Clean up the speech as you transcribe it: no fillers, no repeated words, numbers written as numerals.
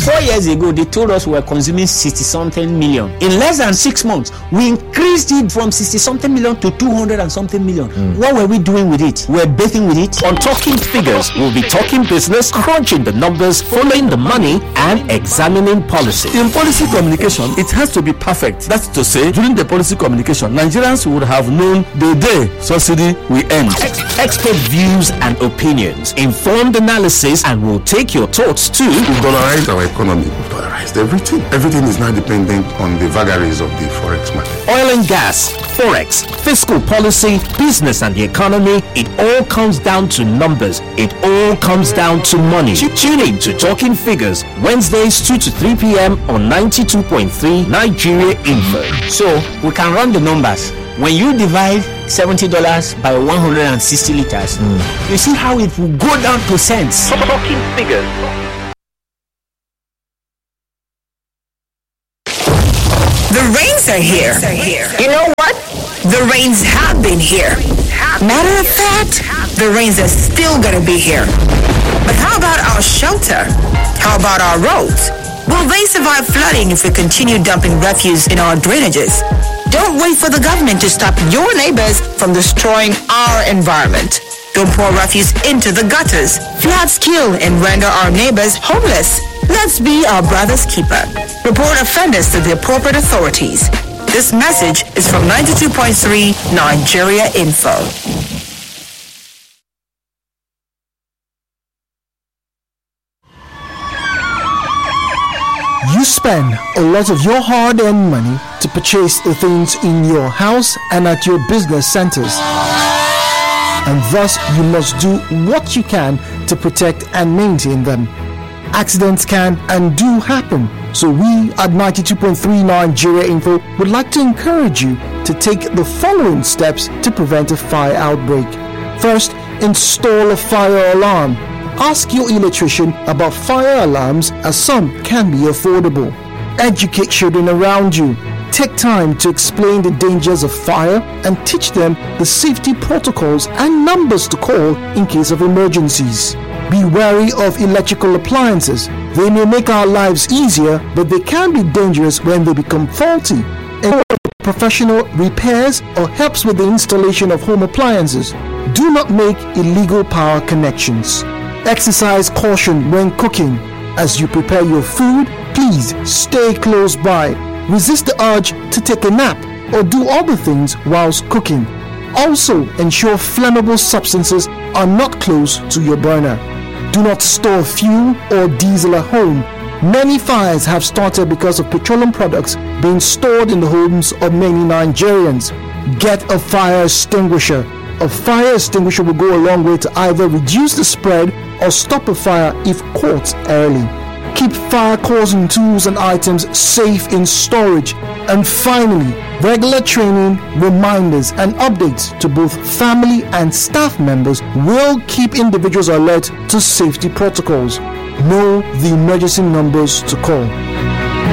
4 years ago, they told us we were consuming 60-something million. In less than 6 months, we increased it from 60-something million to 200 and something million. What were we doing with it? We're bathing with it. On Talking Figures, we'll be talking business, crunching the numbers, following the money, and examining policy. In policy communication, it has to be perfect. That's to say, during the policy communication, Nigerians would have known the day subsidy will end. Expert views and opinions, informed analysis, and we'll take your thoughts too. We've dollarized our economy. We've dollarized everything. Everything is now dependent on the vagaries of the forex market. Oil and gas, forex, fiscal policy, business and the economy, it all comes down to numbers. It all comes down to money. Tune in to Talking Figures, Wednesdays 2 to 3 p.m. on 92.3 Nigeria Info. So we can run the numbers. When you divide $70 by 160 liters, you see how it will go down to cents. Talking Figures. The rains are here. You know what? The rains have been here. Matter of fact, the rains are still gonna be here. But how about our shelter? How about our roads? Will they survive flooding if we continue dumping refuse in our drainages? Don't wait for the government to stop your neighbors from destroying our environment. Don't pour refuse into the gutters. Floods kill and render our neighbors homeless. Let's be our brother's keeper. Report offenders to the appropriate authorities. This message is from 92.3 Nigeria Info. You spend a lot of your hard-earned money to purchase the things in your house and at your business centers. And thus, you must do what you can to protect and maintain them. Accidents can and do happen, so we at 92.3 Nigeria Info would like to encourage you to take the following steps to prevent a fire outbreak. First, install a fire alarm. Ask your electrician about fire alarms, as some can be affordable. Educate children around you. Take time to explain the dangers of fire and teach them the safety protocols and numbers to call in case of emergencies. Be wary of electrical appliances. They may make our lives easier, but they can be dangerous when they become faulty. And professional repairs or helps with the installation of home appliances. Do not make illegal power connections. Exercise caution when cooking. As you prepare your food, please stay close by. Resist the urge to take a nap or do other things whilst cooking. Also, ensure flammable substances are not close to your burner. Do not store fuel or diesel at home. Many fires have started because of petroleum products being stored in the homes of many Nigerians. Get a fire extinguisher. A fire extinguisher will go a long way to either reduce the spread or stop a fire if caught early. Keep fire-causing tools and items safe in storage. And finally, regular training, reminders, and updates to both family and staff members will keep individuals alert to safety protocols. Know the emergency numbers to call.